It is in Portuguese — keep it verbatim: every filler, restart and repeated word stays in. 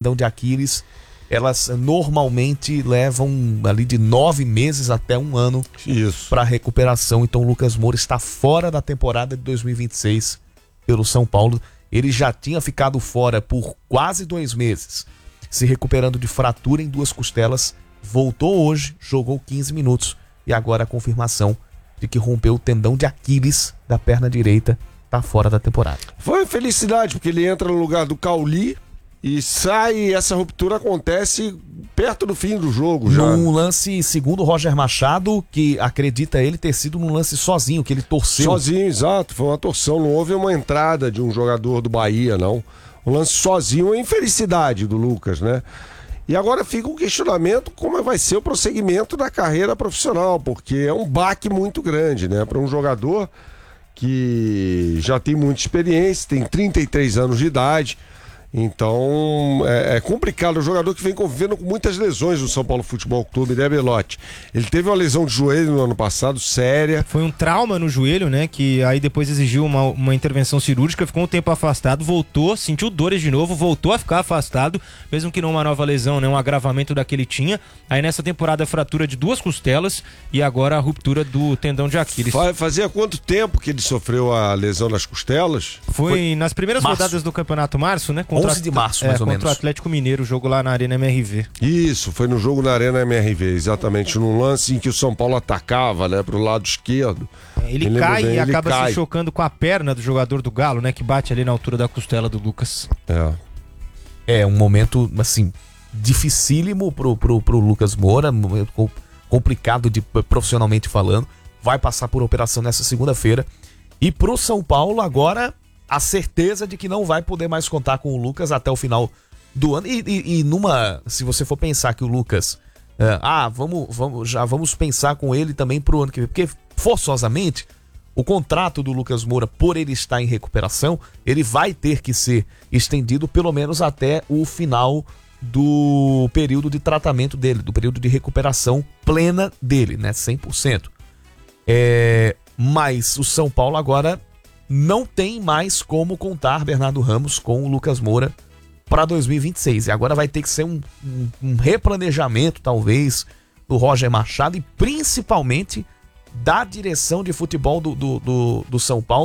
tendão de Aquiles, elas normalmente levam ali de nove meses até um ano para recuperação. Então o Lucas Moura está fora da temporada de dois mil e vinte e seis pelo São Paulo. Ele já tinha ficado fora por quase dois meses, se recuperando de fratura em duas costelas. Voltou hoje, jogou quinze minutos e agora a confirmação de que rompeu o tendão de Aquiles da perna direita, está fora da temporada. Foi felicidade, porque ele entra no lugar do Cauli e sai, essa ruptura acontece perto do fim do jogo já. Num lance, segundo o Roger Machado, que acredita ele ter sido num lance sozinho, que ele torceu. Sozinho, exato, foi uma torção, não houve uma entrada de um jogador do Bahia, não. Um lance sozinho, a infelicidade do Lucas, né? E agora fica um questionamento como vai ser o prosseguimento da carreira profissional, porque é um baque muito grande, né? Para um jogador que já tem muita experiência, tem trinta e três anos de idade. Então é, é complicado, o jogador que vem convivendo com muitas lesões no São Paulo Futebol Clube, né, Belotti? Ele teve uma lesão de joelho no ano passado, séria. Foi um trauma no joelho, né, que aí depois exigiu uma, uma intervenção cirúrgica, ficou um tempo afastado, voltou, sentiu dores de novo, voltou a ficar afastado, mesmo que não uma nova lesão, né, um agravamento da que ele tinha. Aí nessa temporada a fratura de duas costelas e agora a ruptura do tendão de Aquiles. Fazia quanto tempo que ele sofreu a lesão nas costelas? Foi, Foi nas primeiras março. rodadas do Campeonato Março, né? Contra onze de março, mais é, ou menos. Contra o Atlético Mineiro, o jogo lá na Arena M R V. Isso, foi no jogo na Arena M R V, exatamente, num lance em que o São Paulo atacava, né, pro lado esquerdo. É, ele Me cai bem, e ele acaba cai. se chocando com a perna do jogador do Galo, né, que bate ali na altura da costela do Lucas. É. É um momento, assim, dificílimo pro, pro, pro Lucas Moura, momento complicado de, profissionalmente falando. Vai passar por operação nessa segunda-feira. E pro São Paulo agora a certeza de que não vai poder mais contar com o Lucas até o final do ano. E, e, e numa, se você for pensar que o Lucas, é, ah, vamos, vamos, já vamos pensar com ele também pro ano que vem, porque forçosamente o contrato do Lucas Moura, por ele estar em recuperação, ele vai ter que ser estendido pelo menos até o final do período de tratamento dele, do período de recuperação plena dele, né, cem por cento. É, mas o São Paulo agora não tem mais como contar Bernardo Ramos com o Lucas Moura para dois mil e vinte e seis. E agora vai ter que ser um, um, um replanejamento, talvez, do Roger Machado e principalmente da direção de futebol do, do, do, do São Paulo.